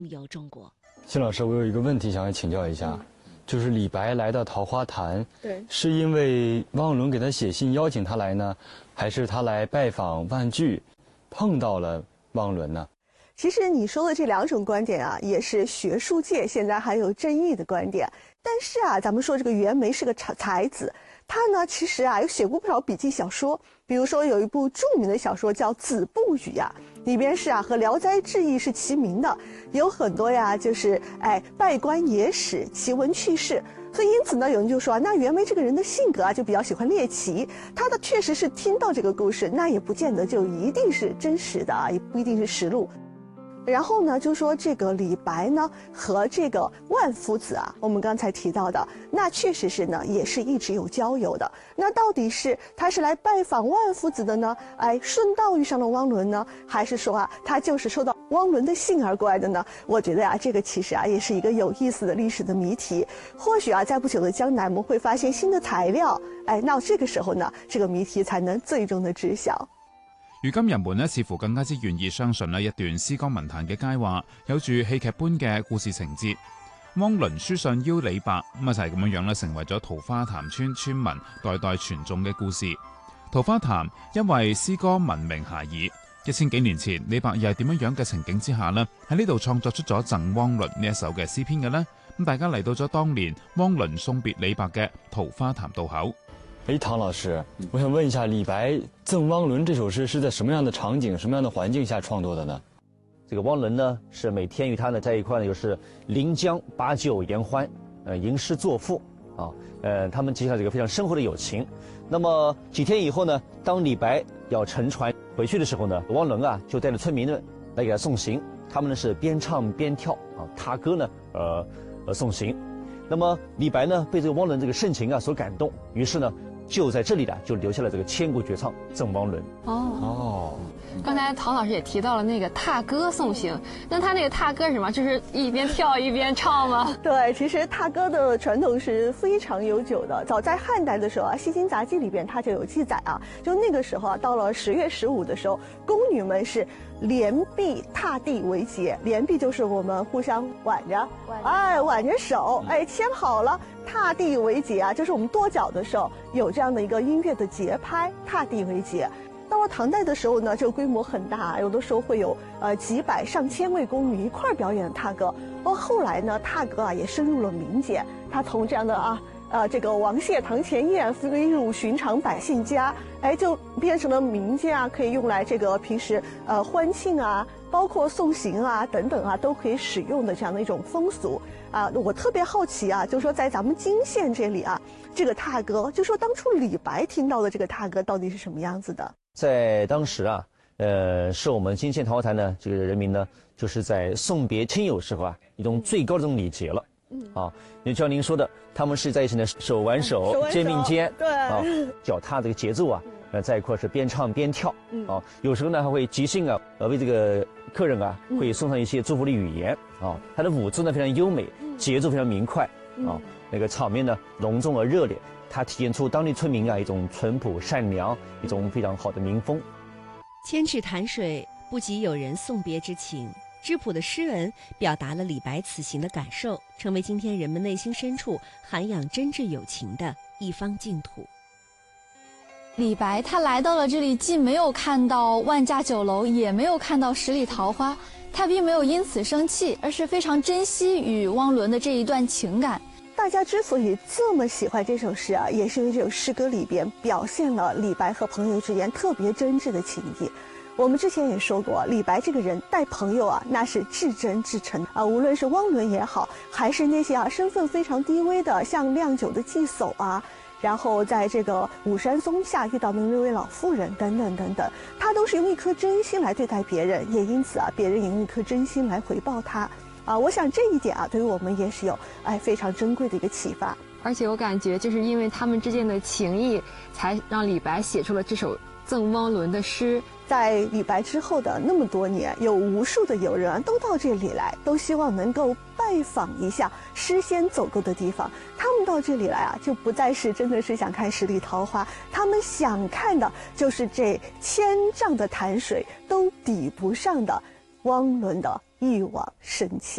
游中国。 辛老师，我有一个问题想要请教一下，就是李白来到桃花潭， 对， 是因为汪伦给他写信邀请他来呢，还是他来拜访万句，碰到了汪伦呢？ 其实你说的这两种观点啊，也是学术界现在还有争议的观点。但是啊，咱们说这个袁枚是个才子，他呢其实啊有写过不少笔记小说，比如说有一部著名的小说叫《子不语》啊，里边是啊和《聊斋志异》是齐名的，有很多呀就是拜官野史、奇闻趣事。所以因此呢，有人就说那袁枚这个人的性格啊就比较喜欢猎奇，他的确实是听到这个故事，那也不见得就一定是真实的啊，也不一定是实录。然后呢，就说这个李白呢和这个万夫子啊，我们刚才提到的，那确实是呢，也是一直有交友的。那到底是他是来拜访万夫子的呢？顺道遇上了汪伦呢，还是说啊，他就是收到汪伦的信而过来的呢？我觉得啊，这个其实啊，也是一个有意思的历史的谜题。或许啊，在不久的将来，我们会发现新的材料，那这个时候呢，这个谜题才能最终的知晓。 如今人們似乎更加之願意相信一段詩歌文壇嘅佳話，有住戲劇般嘅故事情節。汪倫書信邀李白，就係咁樣成為咗桃花潭村村民代代傳頌嘅故事。桃花潭因為詩歌聞名遐邇，1000幾年前李白又係點樣嘅情景之下呢？喺呢度創作出咗贈汪倫呢一首嘅詩篇嘅呢？咁大家嚟到咗當年汪倫送別李白嘅桃花潭渡口。 唐老师，我想问一下，李白《赠汪伦》这首诗是在什么样的场景、什么样的环境下创作的呢？ 这个汪伦呢，是每天与他呢在一块呢，就是临江把酒言欢，吟诗作赋啊，他们结下这个非常深厚的友情。那么几天以后呢，当李白要乘船回去的时候呢，汪伦啊就带着村民们来给他送行，他们呢是边唱边跳啊，踏歌呢送行。那么李白呢被这个汪伦这个盛情啊所感动，于是呢。就在这里呢，就留下了这个千古绝唱《赠汪伦》。 刚才唐老师也提到了那个踏歌送行，那他那个踏歌是什么？就是一边跳一边唱吗？ 对，其实踏歌的传统是非常悠久的。早在汉代的时候啊，《西京杂记》里边它就有记载啊，就那个时候啊，到了10月15的时候，宫女们是连臂踏地为节，连臂就是我们互相挽着，挽着手，牵好了。踏地为节啊，就是我们跺脚的时候有这样的一个音乐的节拍，踏地为节。到了唐代的时候呢，这个规模很大，有的时候会有几百上千位宫女一块表演踏歌。后来呢，踏歌啊也深入了民间，它从这样的这个王谢堂前燕，飞入寻常百姓家，就变成了民间啊，可以用来这个平时欢庆啊，包括送行啊等等啊，都可以使用的这样的一种风俗啊。我特别好奇啊，就是说在咱们泾县这里啊，这个踏歌，就说当初李白听到的这个踏歌到底是什么样子的？ 在当时啊，是我们泾县桃花潭呢，这个人民呢，就是在送别亲友时候啊，一种最高的这种礼节了。就像您说的，他们是在一起呢，手挽手，肩并肩， 对啊， 脚踏这个节奏啊，在一块是边唱边跳啊。有时候呢还会即兴啊，为这个客人啊会送上一些祝福的语言啊。他的舞姿呢非常优美，节奏非常明快啊，那个场面呢隆重而热烈。它体现出当地村民啊一种淳朴善良，一种非常好的民风。 千尺潭水不及有人送别之情，质朴的诗文表达了李白此行的感受，成为今天人们内心深处涵养真挚友情的一方净土。 李白他来到了这里，既没有看到万家酒楼，也没有看到十里桃花，他并没有因此生气，而是非常珍惜与汪伦的这一段情感。 大家之所以这么喜欢这首诗啊，也是因为这首诗歌里边表现了李白和朋友之间特别真挚的情谊。我们之前也说过，李白这个人待朋友啊，那是至真至诚啊。无论是汪伦也好，还是那些身份非常低微的，像酿酒的祭叟啊，然后在这个武山松下遇到的那位老妇人等等等等，他都是用一颗真心来对待别人，也因此啊，别人也用一颗真心来回报他。我想这一点啊，对于我们也是有非常珍贵的一个启发。 而且我感觉，就是因为他们之间的情谊，才让李白写出了这首赠汪伦的诗。 在李白之后的那么多年，有无数的友人都到这里来，都希望能够拜访一下诗仙走过的地方。他们到这里来啊，就不再是真的是想看十里桃花，他们想看的就是这千丈的潭水都抵不上的汪伦的一往深情。